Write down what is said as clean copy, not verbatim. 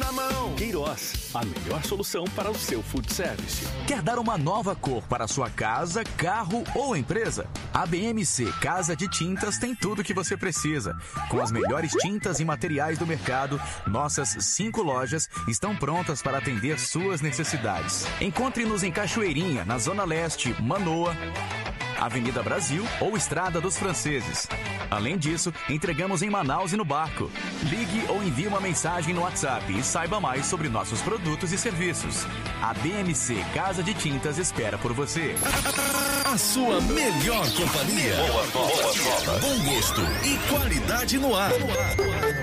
na mão. Queiroz, a melhor solução para o seu food service. Quer dar uma nova cor para sua casa, carro ou empresa? A BMC Casa de Tintas tem tudo o que você precisa. Com as melhores tintas e materiais do mercado, nossas 5 lojas estão prontas para atender suas necessidades. Encontre-nos em Cachoeirinha, na Zona Leste, Manoa, Avenida Brasil ou Estrada dos Franceses. Além disso, entregamos em Manaus e no Barco. Ligue ou envie uma mensagem no WhatsApp e saiba mais sobre nossos produtos e serviços. A BMC Casa de Tintas espera por você. A sua melhor companhia. Boa, bom gosto e qualidade no ar.